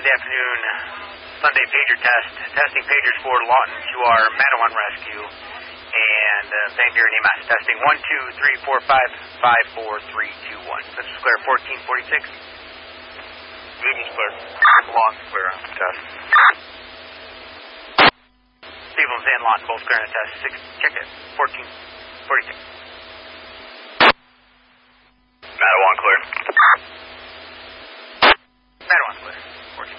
Wednesday afternoon Sunday pager test. Testing pagers for Lawton to our Mattawan rescue. And St. Pierre and EMS testing 1, 2, 3, 4, 5, 5, 4, 3, 2, 1. Central Square 1446. Medium Square. Long Square test. Stevens and Lawton both square in the test. Check it. 1446.